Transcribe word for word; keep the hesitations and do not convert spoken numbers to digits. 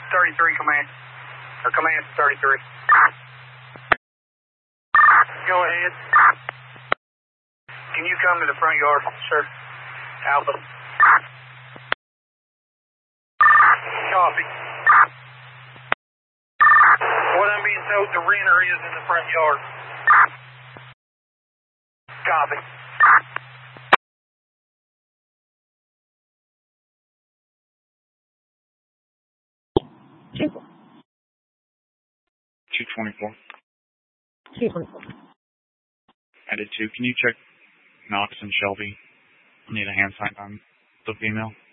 thirty-three, command. Or command thirty-three. Go ahead. Can you come to the front yard, sir? Alpha. Copy. What I'm being told, the renter is in the front yard. Copy. two twenty-four. two twenty-four. I did too. Can you check Knox and Shelby? I need a hand sign on the female.